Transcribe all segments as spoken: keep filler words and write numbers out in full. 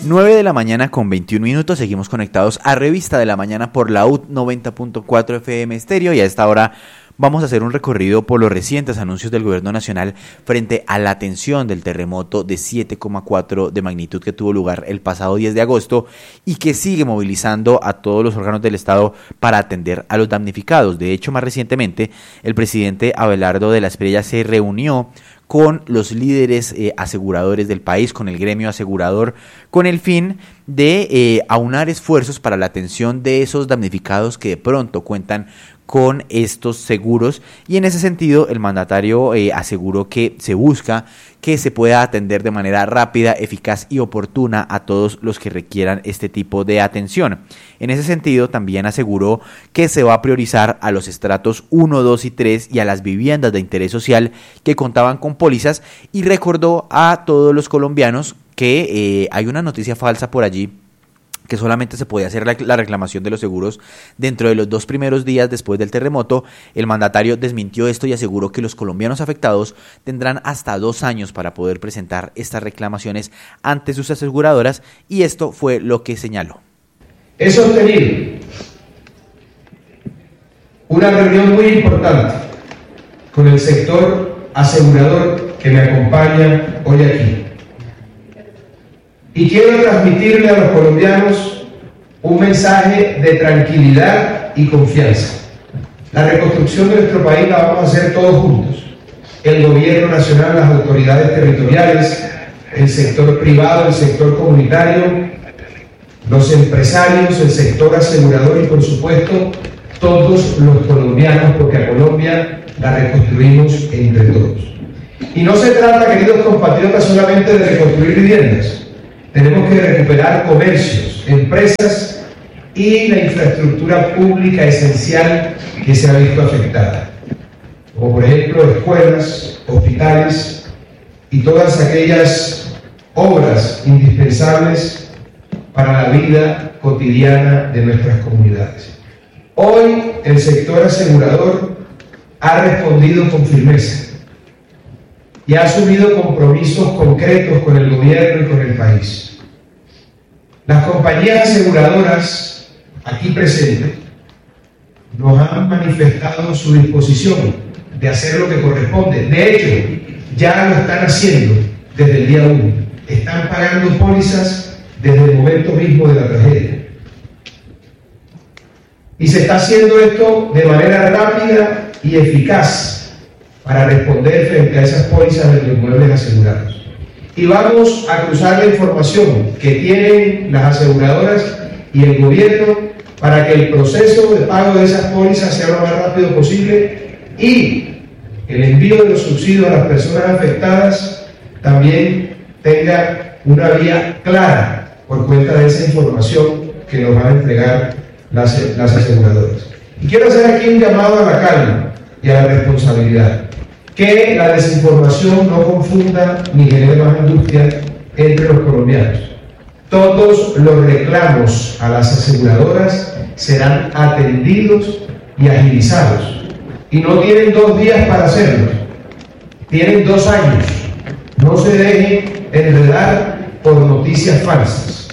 nueve de la mañana con veintiún minutos, seguimos conectados a Revista de la Mañana por la U noventa punto cuatro F M Estéreo, y a esta hora vamos a hacer un recorrido por los recientes anuncios del gobierno nacional frente a la atención del terremoto de siete coma cuatro de magnitud que tuvo lugar el pasado diez de agosto y que sigue movilizando a todos los órganos del Estado para atender a los damnificados. De hecho, más recientemente, el presidente Abelardo de la Espriella se reunió con los líderes eh, aseguradores del país, con el gremio asegurador, con el fin de eh, aunar esfuerzos para la atención de esos damnificados que de pronto cuentan con estos seguros, y en ese sentido el mandatario eh, aseguró que se busca que se pueda atender de manera rápida, eficaz y oportuna a todos los que requieran este tipo de atención. En ese sentido también aseguró que se va a priorizar a los estratos uno, dos y tres y a las viviendas de interés social que contaban con pólizas, y recordó a todos los colombianos que eh, hay una noticia falsa por allí, que solamente se podía hacer la, la reclamación de los seguros dentro de los dos primeros días después del terremoto. El mandatario desmintió esto y aseguró que los colombianos afectados tendrán hasta dos años para poder presentar estas reclamaciones ante sus aseguradoras, y esto fue lo que señaló. He sostenido una reunión muy importante con el sector asegurador que me acompaña hoy aquí. Y quiero transmitirle a los colombianos un mensaje de tranquilidad y confianza. La reconstrucción de nuestro país la vamos a hacer todos juntos. El gobierno nacional, las autoridades territoriales, el sector privado, el sector comunitario, los empresarios, el sector asegurador y, por supuesto, todos los colombianos, porque a Colombia la reconstruimos entre todos. Y no se trata, queridos compatriotas, solamente de reconstruir viviendas. Tenemos que recuperar comercios, empresas y la infraestructura pública esencial que se ha visto afectada, como por ejemplo escuelas, hospitales y todas aquellas obras indispensables para la vida cotidiana de nuestras comunidades. Hoy el sector asegurador ha respondido con firmeza y ha asumido compromisos concretos con el gobierno y con el país. Las compañías aseguradoras aquí presentes nos han manifestado su disposición de hacer lo que corresponde. De hecho, ya lo están haciendo desde el día uno. Están pagando pólizas desde el momento mismo de la tragedia. Y se está haciendo esto de manera rápida y eficaz para responder frente a esas pólizas de los inmuebles asegurados. Y vamos a cruzar la información que tienen las aseguradoras y el gobierno para que el proceso de pago de esas pólizas sea lo más rápido posible, y el envío de los subsidios a las personas afectadas también tenga una vía clara por cuenta de esa información que nos van a entregar las, las aseguradoras. Y quiero hacer aquí un llamado a la calma y a la responsabilidad. Que la desinformación no confunda ni genere más angustia entre los colombianos. Todos los reclamos a las aseguradoras serán atendidos y agilizados. Y no tienen dos días para hacerlo, tienen dos años. No se dejen enredar por noticias falsas.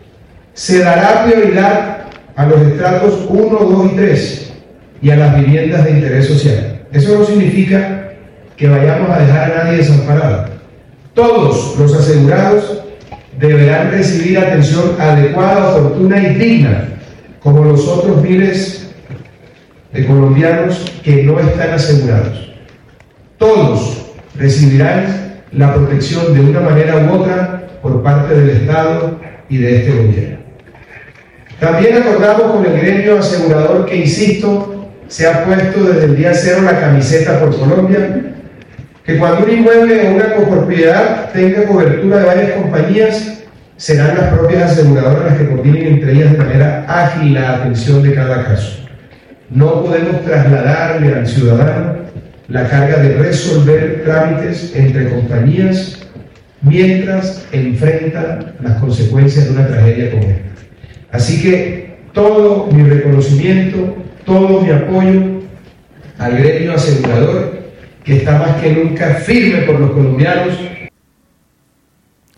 Se dará prioridad a los estratos uno, dos y tres y a las viviendas de interés social. Eso no significa que vayamos a dejar a nadie desamparado. Todos los asegurados deberán recibir atención adecuada, oportuna y digna, como los otros miles de colombianos que no están asegurados. Todos recibirán la protección de una manera u otra por parte del Estado y de este gobierno. También acordamos con el gremio asegurador que, insisto, se ha puesto desde el día cero la camiseta por Colombia, que cuando un inmueble o una copropiedad tenga cobertura de varias compañías, serán las propias aseguradoras las que coordinen entre ellas de manera ágil la atención de cada caso. No podemos trasladarle al ciudadano la carga de resolver trámites entre compañías mientras enfrenta las consecuencias de una tragedia como esta. Así que todo mi reconocimiento, todo mi apoyo al gremio asegurador, que está más que nunca firme por los colombianos.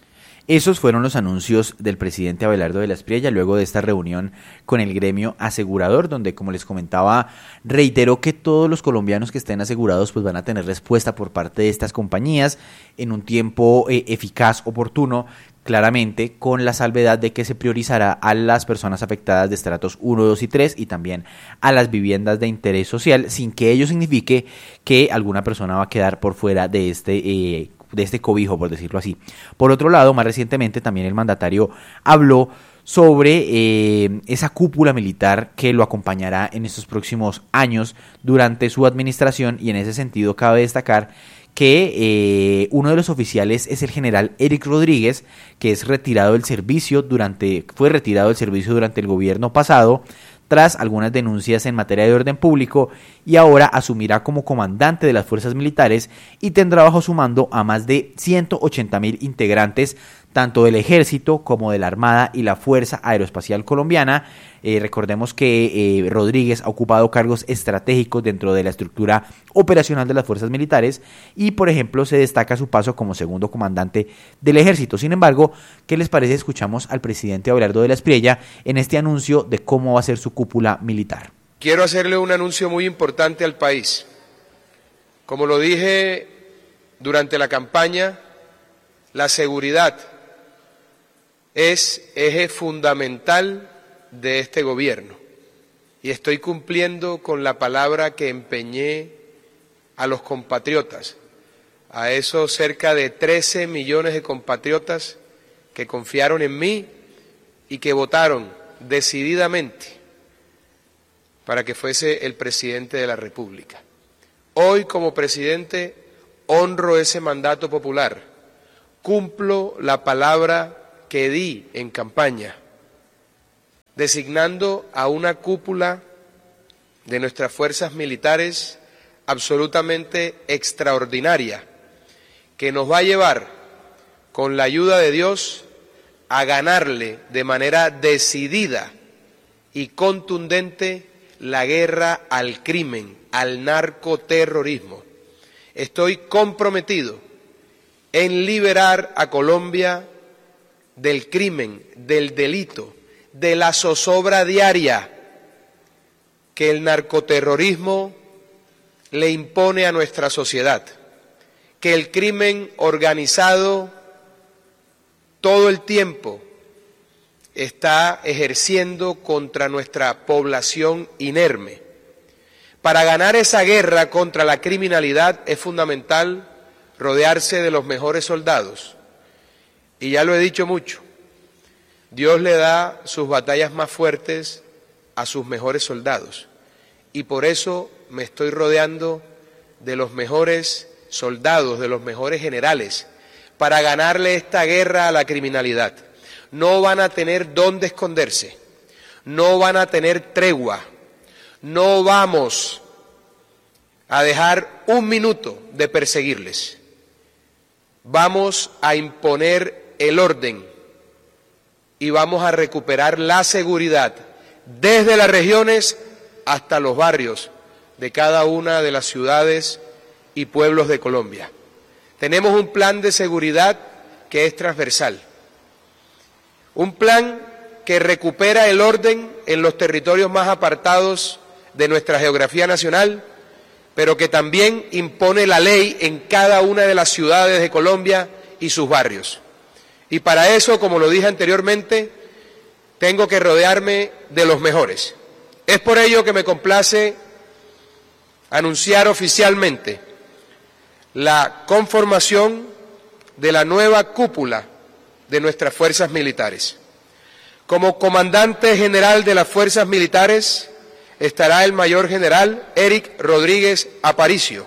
Esos fueron los anuncios del presidente Abelardo de la Espriella luego de esta reunión con el gremio asegurador, donde, como les comentaba, reiteró que todos los colombianos que estén asegurados pues van a tener respuesta por parte de estas compañías en un tiempo eh, eficaz, oportuno, claramente con la salvedad de que se priorizará a las personas afectadas de estratos uno, dos y tres y también a las viviendas de interés social, sin que ello signifique que alguna persona va a quedar por fuera de este eh, de este cobijo, por decirlo así. Por otro lado, más recientemente también el mandatario habló sobre eh, esa cúpula militar que lo acompañará en estos próximos años durante su administración, y en ese sentido cabe destacar que eh, uno de los oficiales es el general Eric Rodríguez, que es retirado del servicio durante, fue retirado del servicio durante el gobierno pasado, tras algunas denuncias en materia de orden público, y ahora asumirá como comandante de las fuerzas militares y tendrá bajo su mando a más de ciento ochenta mil integrantes, tanto del Ejército como de la Armada y la Fuerza Aeroespacial Colombiana. Eh, recordemos que eh, Rodríguez ha ocupado cargos estratégicos dentro de la estructura operacional de las fuerzas militares y, por ejemplo, se destaca su paso como segundo comandante del Ejército. Sin embargo, ¿qué les parece? Escuchamos al presidente Abelardo de la Espriella en este anuncio de cómo va a ser su cúpula militar. Quiero hacerle un anuncio muy importante al país. Como lo dije durante la campaña, la seguridad es eje fundamental de este gobierno y estoy cumpliendo con la palabra que empeñé a los compatriotas, a esos cerca de trece millones de compatriotas que confiaron en mí y que votaron decididamente para que fuese el presidente de la República. Hoy, como presidente, honro ese mandato popular, cumplo la palabra que di en campaña, designando a una cúpula de nuestras fuerzas militares absolutamente extraordinaria, que nos va a llevar, con la ayuda de Dios, a ganarle de manera decidida y contundente la guerra al crimen, al narcoterrorismo. Estoy comprometido en liberar a Colombia del crimen, del delito, de la zozobra diaria que el narcoterrorismo le impone a nuestra sociedad, que el crimen organizado todo el tiempo está ejerciendo contra nuestra población inerme. Para ganar esa guerra contra la criminalidad es fundamental rodearse de los mejores soldados. Y ya lo he dicho mucho, Dios le da sus batallas más fuertes a sus mejores soldados. Y por eso me estoy rodeando de los mejores soldados, de los mejores generales, para ganarle esta guerra a la criminalidad. No van a tener dónde esconderse, no van a tener tregua, no vamos a dejar un minuto de perseguirles. Vamos a imponer el orden y vamos a recuperar la seguridad desde las regiones hasta los barrios de cada una de las ciudades y pueblos de Colombia. Tenemos un plan de seguridad que es transversal, un plan que recupera el orden en los territorios más apartados de nuestra geografía nacional, pero que también impone la ley en cada una de las ciudades de Colombia y sus barrios. Y para eso, como lo dije anteriormente, tengo que rodearme de los mejores. Es por ello que me complace anunciar oficialmente la conformación de la nueva cúpula de nuestras fuerzas militares. Como comandante general de las fuerzas militares estará el mayor general Eric Rodríguez Aparicio.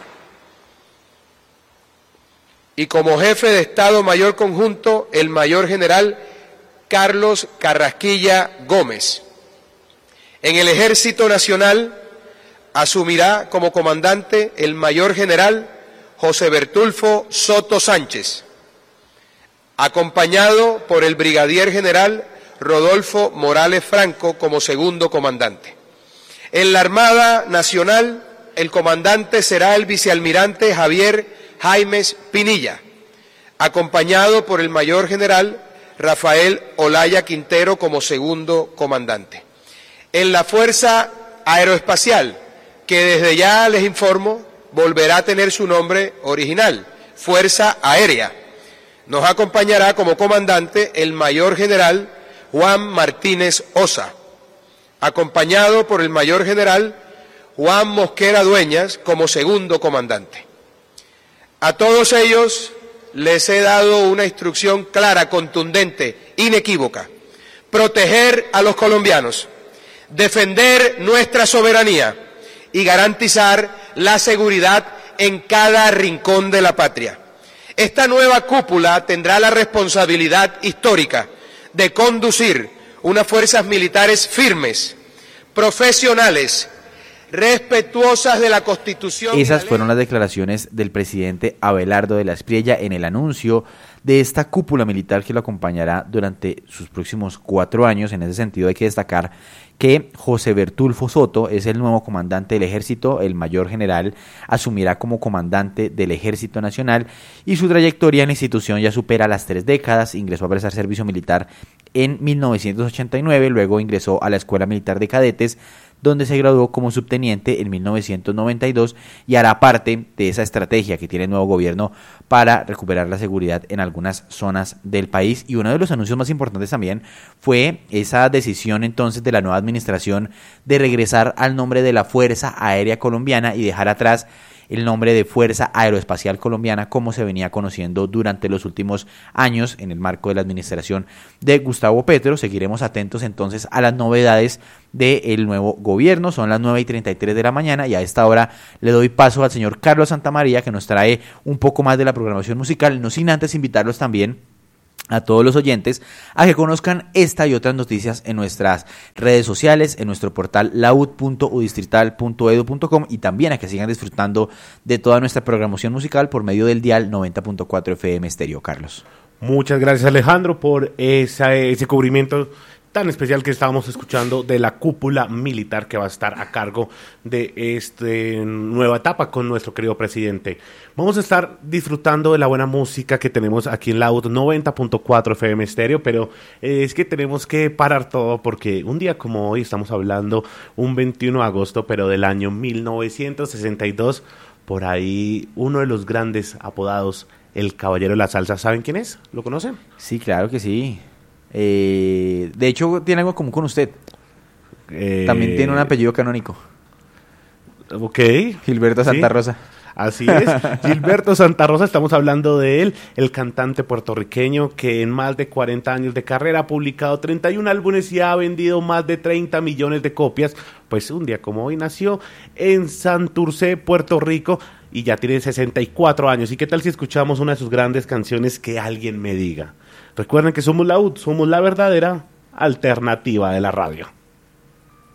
Y como jefe de Estado Mayor Conjunto, el mayor general Carlos Carrasquilla Gómez. En el Ejército Nacional asumirá como comandante el mayor general José Bertulfo Soto Sánchez, acompañado por el brigadier general Rodolfo Morales Franco como segundo comandante. En la Armada Nacional, el comandante será el vicealmirante Javier Jaimes Pinilla, acompañado por el mayor general Rafael Olaya Quintero como segundo comandante. En la Fuerza Aeroespacial, que desde ya les informo, volverá a tener su nombre original, Fuerza Aérea. Nos acompañará como comandante el mayor general Juan Martínez Osa, acompañado por el mayor general Juan Mosquera Dueñas como segundo comandante. A todos ellos les he dado una instrucción clara, contundente, inequívoca: proteger a los colombianos, defender nuestra soberanía y garantizar la seguridad en cada rincón de la patria. Esta nueva cúpula tendrá la responsabilidad histórica de conducir unas fuerzas militares firmes, profesionales, respetuosas de la Constitución. Esas fueron las declaraciones del presidente Abelardo de la Espriella en el anuncio de esta cúpula militar que lo acompañará durante sus próximos cuatro años. En ese sentido hay que destacar que José Bertulfo Soto es el nuevo comandante del Ejército. El mayor general asumirá como comandante del Ejército Nacional y su trayectoria en la institución ya supera las tres décadas. Ingresó a prestar servicio militar en mil novecientos ochenta y nueve, luego ingresó a la Escuela Militar de Cadetes, donde se graduó como subteniente en mil novecientos noventa y dos y hará parte de esa estrategia que tiene el nuevo gobierno para recuperar la seguridad en algunas zonas del país. Y uno de los anuncios más importantes también fue esa decisión entonces de la nueva administración de regresar al nombre de la Fuerza Aérea Colombiana y dejar atrás el nombre de Fuerza Aeroespacial Colombiana como se venía conociendo durante los últimos años en el marco de la administración de Gustavo Petro. Seguiremos atentos entonces a las novedades del nuevo gobierno. Son las nueve y treinta y tres de la mañana y a esta hora le doy paso al señor Carlos Santamaría, que nos trae un poco más de la programación musical, no sin antes invitarlos también a todos los oyentes a que conozcan esta y otras noticias en nuestras redes sociales, en nuestro portal laud punto udistrital punto edu punto com y también a que sigan disfrutando de toda nuestra programación musical por medio del dial noventa punto cuatro F M Estéreo. Carlos. Muchas gracias, Alejandro, por esa, ese cubrimiento tan especial que estábamos escuchando de la cúpula militar que va a estar a cargo de esta nueva etapa con nuestro querido presidente. Vamos a estar disfrutando de la buena música que tenemos aquí en Laud noventa punto cuatro F M Estéreo, pero es que tenemos que parar todo porque un día como hoy, estamos hablando un veintiuno de agosto, pero del año mil novecientos sesenta y dos, por ahí uno de los grandes apodados, el Caballero de la Salsa, ¿saben quién es? ¿Lo conocen? Sí, claro que sí. Eh, de hecho, tiene algo común con usted. Eh, También tiene un apellido canónico. Ok. Gilberto Santa Rosa. Sí, así es. Gilberto Santa Rosa, estamos hablando de él, el cantante puertorriqueño que en más de cuarenta años de carrera ha publicado treinta y un álbumes y ha vendido más de treinta millones de copias. Pues un día como hoy nació en Santurce, Puerto Rico, y ya tiene sesenta y cuatro años. ¿Y qué tal si escuchamos una de sus grandes canciones, Que Alguien Me Diga? Recuerden que somos la U D, somos la verdadera alternativa de la radio.